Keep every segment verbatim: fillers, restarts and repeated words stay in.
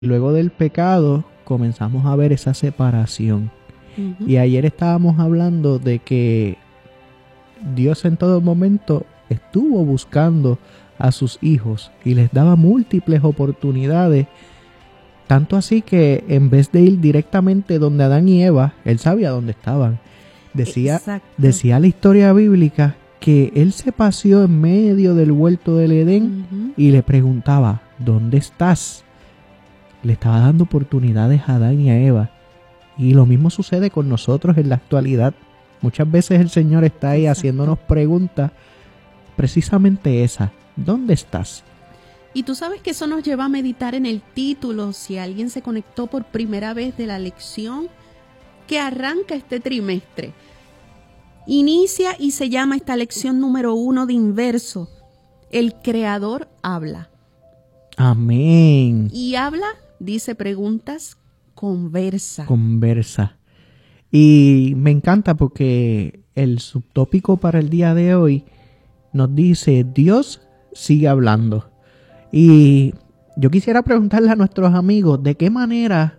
luego del pecado comenzamos a ver esa separación. Uh-huh. Y ayer estábamos hablando de que Dios en todo momento estuvo buscando a sus hijos y les daba múltiples oportunidades, tanto así que en vez de ir directamente donde Adán y Eva, él sabía dónde estaban. Decía, decía la historia bíblica que él se paseó en medio del huerto del Edén uh-huh. y le preguntaba, ¿dónde estás? Le estaba dando oportunidades a Adán y a Eva. Y lo mismo sucede con nosotros en la actualidad. Muchas veces el Señor está ahí Exacto. haciéndonos preguntas, precisamente esa, ¿dónde estás? Y tú sabes que eso nos lleva a meditar en el título, si alguien se conectó por primera vez, de la lección que arranca este trimestre. Inicia y se llama esta lección número uno de Inverso, el Creador habla. Amén. Y habla, dice preguntas, conversa. Conversa. Y me encanta porque el subtópico para el día de hoy nos dice, Dios sigue hablando. Y yo quisiera preguntarle a nuestros amigos, ¿de qué manera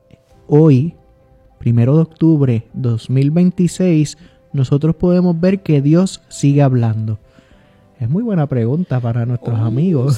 hoy, primero de octubre de dos mil veintiséis, nosotros podemos ver que Dios sigue hablando? Es muy buena pregunta para nuestros oh, amigos.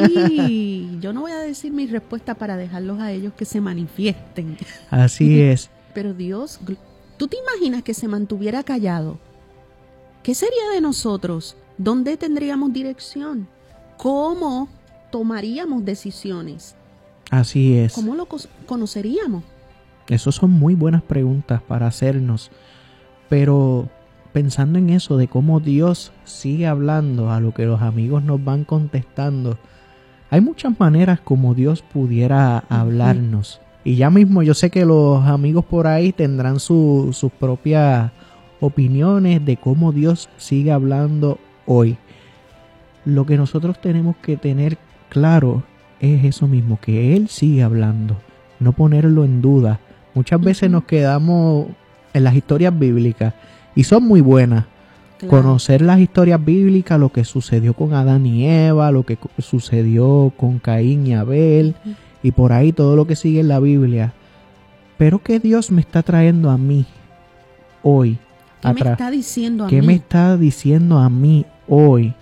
Sí, yo no voy a decir mi respuesta para dejarlos a ellos que se manifiesten. Así es. Pero Dios, ¿tú te imaginas que se mantuviera callado? ¿Qué sería de nosotros? ¿Dónde tendríamos dirección? ¿Cómo tomaríamos decisiones? Así es. ¿Cómo lo conoceríamos? Esas son muy buenas preguntas para hacernos. Pero pensando en eso, de cómo Dios sigue hablando, a lo que los amigos nos van contestando, hay muchas maneras como Dios pudiera hablarnos. Y ya mismo yo sé que los amigos por ahí tendrán su, sus propias opiniones de cómo Dios sigue hablando hoy. Lo que nosotros tenemos que tener claro es eso mismo, que Él sigue hablando, no ponerlo en duda. Muchas veces nos quedamos en las historias bíblicas y son muy buenas. Claro. Conocer las historias bíblicas, lo que sucedió con Adán y Eva, lo que sucedió con Caín y Abel, uh-huh. y por ahí todo lo que sigue en la Biblia. Pero ¿qué Dios me está trayendo a mí hoy? ¿Qué atra- me está diciendo a ¿Qué mí? me está diciendo a mí hoy?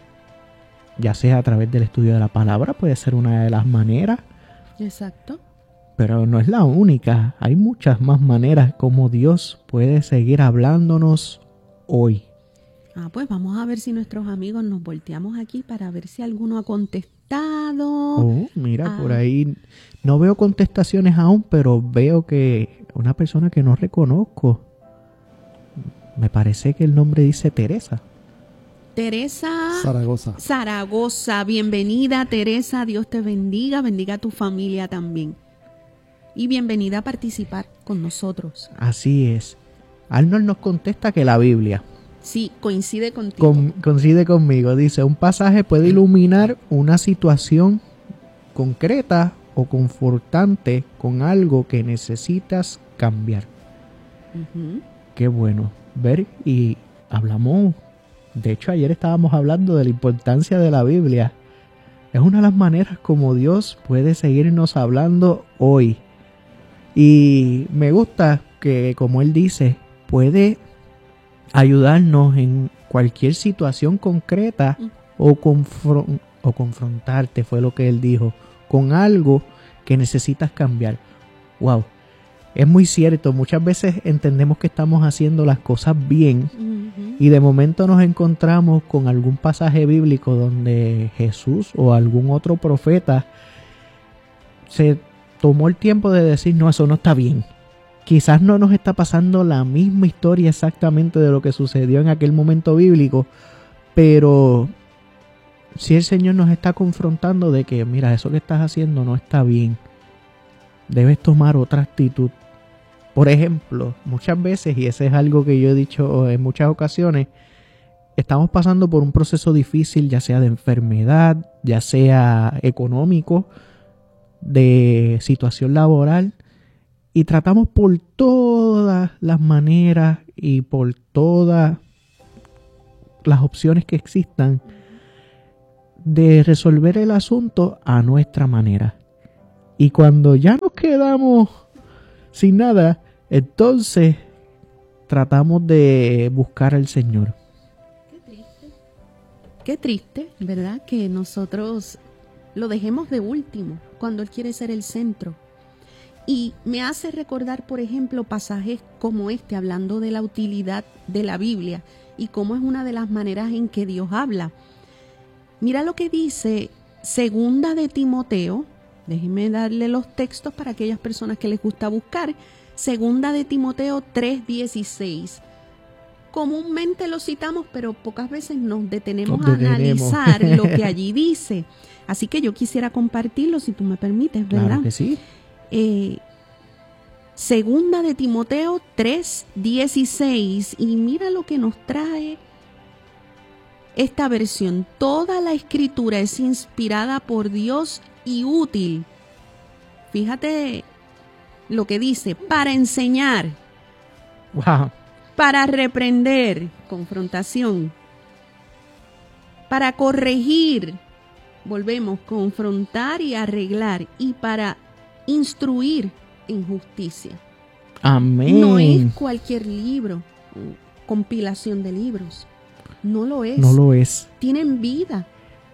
Ya sea a través del estudio de la palabra, puede ser una de las maneras. Exacto. Pero no es la única. Hay muchas más maneras como Dios puede seguir hablándonos hoy. Ah, pues vamos a ver si nuestros amigos nos volteamos aquí para ver si alguno ha contestado. Oh, mira, ah. por ahí no veo contestaciones aún, pero veo que una persona que no reconozco. Me parece que el nombre dice Teresa. Teresa Zaragoza. Zaragoza, bienvenida Teresa, Dios te bendiga, bendiga a tu familia también. Y bienvenida a participar con nosotros. Así es. Arnold nos contesta que la Biblia. Sí, coincide contigo. Con, coincide conmigo. Dice, un pasaje puede iluminar una situación concreta o confortante con algo que necesitas cambiar. Uh-huh. Qué bueno ver y hablamos. De hecho, ayer estábamos hablando de la importancia de la Biblia. Es una de las maneras como Dios puede seguirnos hablando hoy. Y me gusta que, como Él dice, puede ayudarnos en cualquier situación concreta o, confron- o confrontarte, fue lo que Él dijo, con algo que necesitas cambiar. Wow, es muy cierto. Muchas veces entendemos que estamos haciendo las cosas bien uh-huh. y de momento nos encontramos con algún pasaje bíblico donde Jesús o algún otro profeta se tomó el tiempo de decir, no, eso no está bien. Quizás no nos está pasando la misma historia exactamente de lo que sucedió en aquel momento bíblico, pero si el Señor nos está confrontando de que, mira, eso que estás haciendo no está bien, debes tomar otra actitud. Por ejemplo, muchas veces, y ese es algo que yo he dicho en muchas ocasiones, estamos pasando por un proceso difícil, ya sea de enfermedad, ya sea económico, de situación laboral, y tratamos por todas las maneras y por todas las opciones que existan de resolver el asunto a nuestra manera. Y cuando ya nos quedamos sin nada, entonces tratamos de buscar al Señor. Qué triste. Qué triste, ¿verdad? Que nosotros lo dejemos de último cuando Él quiere ser el centro. Y me hace recordar, por ejemplo, pasajes como este, hablando de la utilidad de la Biblia y cómo es una de las maneras en que Dios habla. Mira lo que dice Segunda de Timoteo. Déjenme darle los textos para aquellas personas que les gusta buscar. Segunda de Timoteo tres dieciséis. Comúnmente lo citamos, pero pocas veces nos detenemos, nos detenemos. a analizar lo que allí dice. Así que yo quisiera compartirlo, si tú me permites, ¿verdad? Claro que sí. Eh, Segunda de Timoteo tres dieciséis. Y mira lo que nos trae esta versión. Toda la escritura es inspirada por Dios y útil. Fíjate lo que dice, para enseñar, wow, para reprender, confrontación, para corregir, volvemos, confrontar y arreglar, y para instruir en justicia. Amén. No es cualquier libro, compilación de libros. No lo es. No lo es. Tienen vida.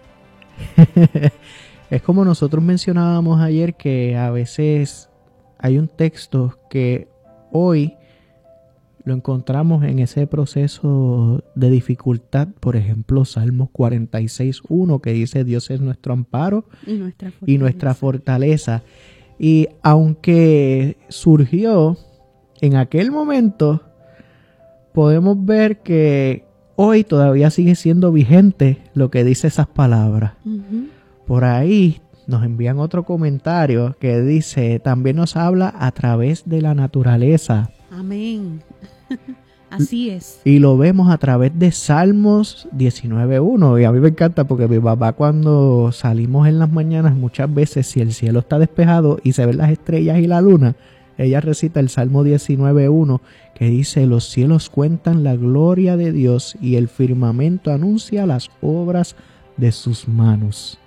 Es como nosotros mencionábamos ayer, que a veces hay un texto que hoy lo encontramos en ese proceso de dificultad. Por ejemplo, Salmos cuarenta y seis uno, que dice: Dios es nuestro amparo y nuestra fortaleza. Y, nuestra fortaleza. Y aunque surgió en aquel momento, podemos ver que hoy todavía sigue siendo vigente lo que dice esas palabras. Uh-huh. Por ahí nos envían otro comentario que dice: también nos habla a través de la naturaleza. Amén. Así es. Y lo vemos a través de Salmos diecinueve uno. Y a mí me encanta porque mi papá, cuando salimos en las mañanas, muchas veces, si el cielo está despejado y se ven las estrellas y la luna, ella recita el Salmo diecinueve uno, que dice: los cielos cuentan la gloria de Dios y el firmamento anuncia las obras de sus manos.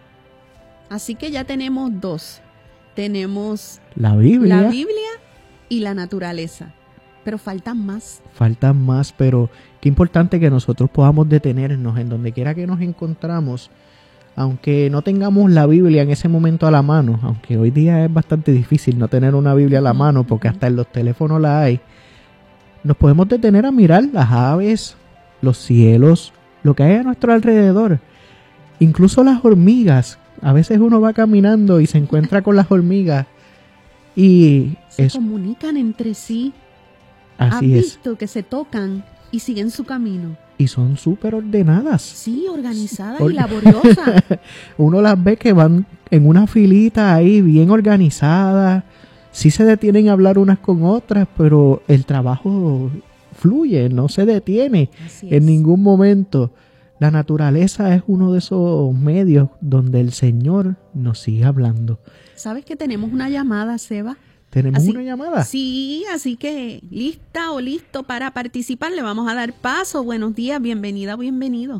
Así que ya tenemos dos. Tenemos la Biblia, la Biblia y la naturaleza. Pero faltan más. Faltan más, pero qué importante que nosotros podamos detenernos en donde quiera que nos encontramos. Aunque no tengamos la Biblia en ese momento a la mano, aunque hoy día es bastante difícil no tener una Biblia a la mano, porque hasta en los teléfonos la hay, nos podemos detener a mirar las aves, los cielos, lo que hay a nuestro alrededor. Incluso las hormigas. A veces uno va caminando y se encuentra con las hormigas y se es, comunican entre sí. Así ¿Has es. visto que se tocan y siguen su camino? Y son súper ordenadas. Sí, organizadas Or- y laboriosas. Uno las ve que van en una filita ahí bien organizadas. Sí se detienen a hablar unas con otras, pero el trabajo fluye, no se detiene en ningún momento. La naturaleza es uno de esos medios donde el Señor nos sigue hablando. ¿Sabes que tenemos una llamada, Seba? ¿Tenemos así, una llamada? Sí, así que lista o listo para participar. Le vamos a dar paso. Buenos días, bienvenida, bienvenido.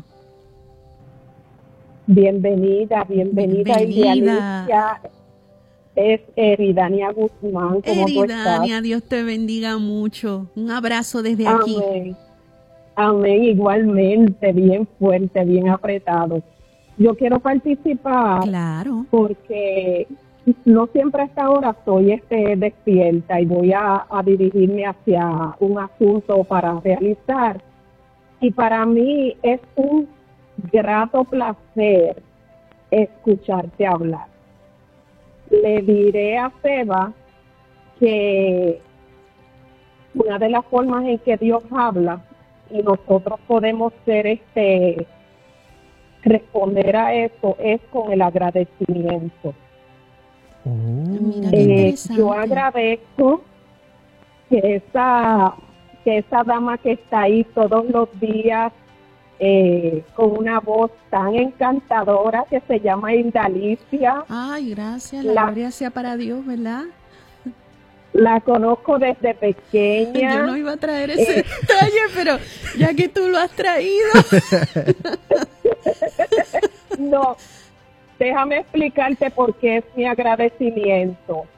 Bienvenida, bienvenida. Bienvenida. Es Eridania Guzmán. ¿Cómo Eridania, Dios te bendiga mucho. Un abrazo desde Amén. aquí. Amén, igualmente, bien fuerte, bien apretado. Yo quiero participar. Claro. Porque no siempre a esta hora estoy este, despierta y voy a, a dirigirme hacia un asunto para realizar. Y para mí es un grato placer escucharte hablar. Le diré a Seba que una de las formas en que Dios habla y nosotros podemos ser este responder a eso es con el agradecimiento. Oh. Mira qué eh, yo agradezco que esa que esa dama que está ahí todos los días eh, con una voz tan encantadora que se llama Indalicia. Ay, gracias, la, la gloria sea para Dios, ¿verdad? La conozco desde pequeña. Yo no iba a traer ese eh. detalle, pero ya que tú lo has traído. No, déjame explicarte por qué es mi agradecimiento.